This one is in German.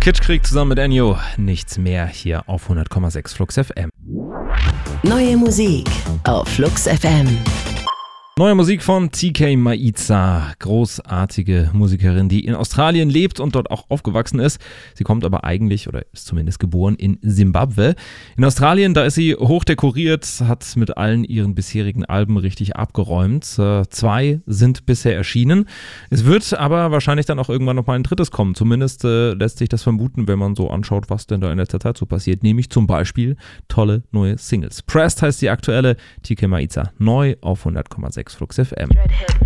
Kitschkrieg zusammen mit Ennio. Nichts mehr hier auf 100,6 Flux FM. Neue Musik auf Flux FM. Neue Musik von TK Maiza, großartige Musikerin, die in Australien lebt und dort auch aufgewachsen ist. Sie kommt aber eigentlich, oder ist zumindest geboren, in Simbabwe. In Australien, da ist sie hochdekoriert, hat mit allen ihren bisherigen Alben richtig abgeräumt. 2 sind bisher erschienen. Es wird aber wahrscheinlich dann auch irgendwann nochmal ein drittes kommen. Zumindest lässt sich das vermuten, wenn man so anschaut, was denn da in letzter Zeit so passiert. Nämlich zum Beispiel tolle neue Singles. Pressed heißt die aktuelle, TK Maiza, neu auf 100,6 Flux FM.